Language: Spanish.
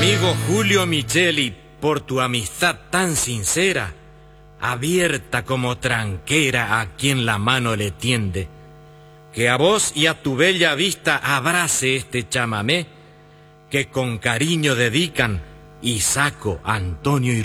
Amigo Julio Micheli, por tu amistad tan sincera, abierta como tranquera a quien la mano le tiende, que a vos y a tu bella vista abrace este chamamé que con cariño dedican Isaco, Antonio y